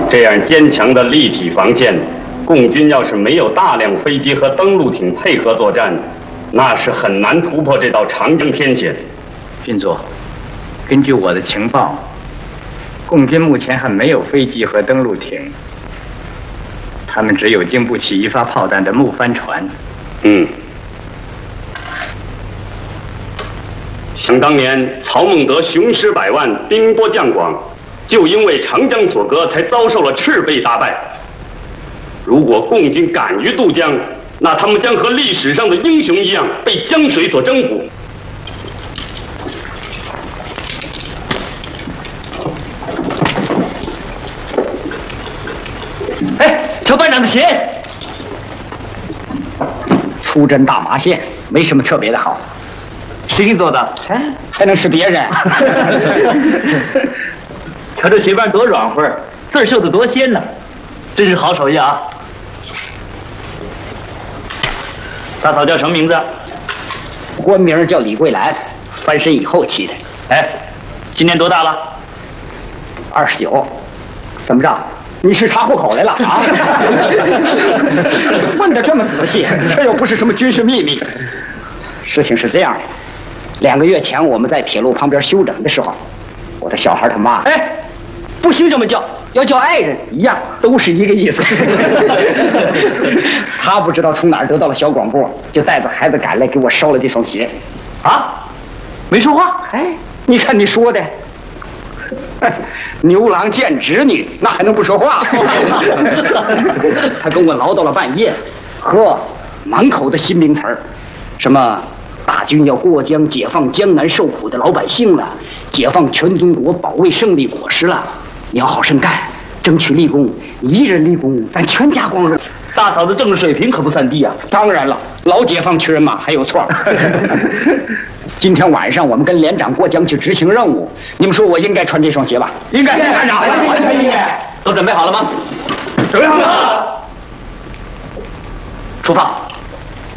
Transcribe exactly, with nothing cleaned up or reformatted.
这样坚强的立体防线，共军要是没有大量飞机和登陆艇配合作战，那是很难突破这道长征天险。 军座，根据我的情报，共军目前还没有飞机和登陆艇，他们只有经不起一发炮弹的木帆船。 嗯。想当年，曹孟德雄师百万，兵多将广，就因为长江所隔，才遭受了赤背大败。如果共军敢于渡江，那他们将和历史上的英雄一样，被江水所征服。 哎，瞧班长的鞋，粗针大麻线，没什么特别的好。谁给你做的？哎，还能是别人？瞧这鞋帮多软和，字绣的多鲜呢，真是好手艺啊！大嫂叫什么名字？官名叫李桂兰，翻身以后起的。哎，今年多大了？二十九。怎么着？你是查户口来了啊？问得这么仔细，这又不是什么军事秘密。事情是这样的，两个月前我们在铁路旁边休整的时候，我的小孩他妈，哎，不兴这么叫，要叫爱人一样，都是一个意思。他不知道从哪儿得到了小广播，就带着孩子赶来给我捎了这双鞋。啊，没说话？哎，你看你说的。牛郎见侄女，那还能不说话？他跟我唠叨了半夜，呵，满口的新名词儿，什么大军要过江，解放江南受苦的老百姓了，解放全中国，保卫胜利果实了。你要好生干，争取立功，一人立功，咱全家光荣。大嫂子政治水平可不算低啊！当然了，老解放区人嘛，还有错。今天晚上我们跟连长过江去执行任务，你们说我应该穿这双鞋吧？应该，连长，完全应该。都准备好了吗？准备好了。出发。